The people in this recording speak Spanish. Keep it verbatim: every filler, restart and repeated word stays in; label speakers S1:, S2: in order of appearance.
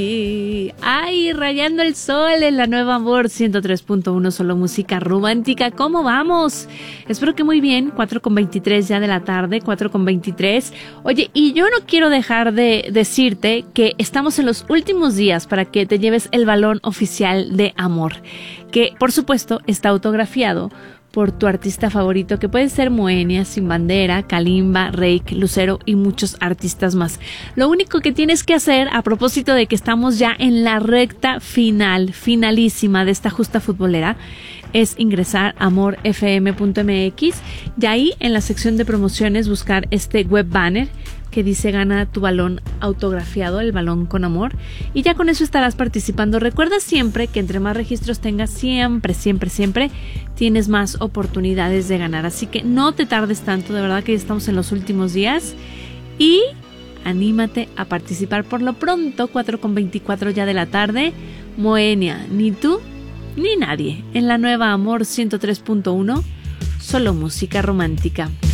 S1: Ay, rayando el sol en la nueva Amor ciento tres punto uno, solo música romántica. ¿Cómo vamos? Espero que muy bien. Cuatro con veintitrés ya de la tarde, cuatro con veintitrés. Oye, y yo no quiero dejar de decirte que estamos en los últimos días para que te lleves el balón oficial de Amor, que por supuesto está autografiado por tu artista favorito, que puede ser Moenia, Sin Bandera, Kalimba, Reik, Lucero y muchos artistas más. Lo único que tienes que hacer, a propósito de que estamos ya en la recta final, finalísima de esta justa futbolera, es ingresar a amor f m punto m x y ahí en la sección de promociones buscar este web banner que dice gana tu balón autografiado, el balón con amor, y ya con eso estarás participando. Recuerda siempre que entre más registros tengas, siempre, siempre, siempre tienes más oportunidades de ganar, así que no te tardes tanto, de verdad que ya estamos en los últimos días y anímate a participar por lo pronto. Cuatro con veinticuatro ya de la tarde. Moenia, ni tú ni nadie en la nueva Amor ciento tres punto uno, solo música romántica.